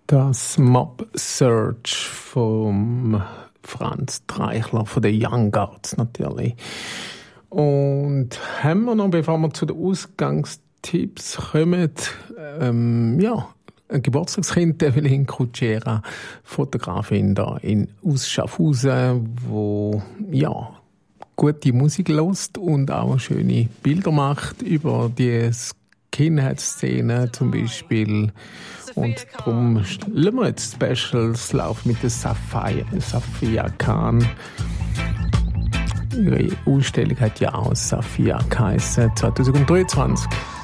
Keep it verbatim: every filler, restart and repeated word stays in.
Das Mob Search vom Franz Treichler, von den Young Guards natürlich. Und haben wir noch, bevor wir zu den Ausgangstipps kommen, ähm, ja, ein Geburtstagskind, Evelyn Kutschera, Fotografin da in aus Schaffhausen, wo ja gute Musik hört und auch schöne Bilder macht über die Skinhead-Szene zum Beispiel. Und darum lassen wir jetzt Specials laufen mit der Safia, Safia Khan. Ihre Ausstellung hat ja auch Safia geheißen, zwanzig dreiundzwanzig.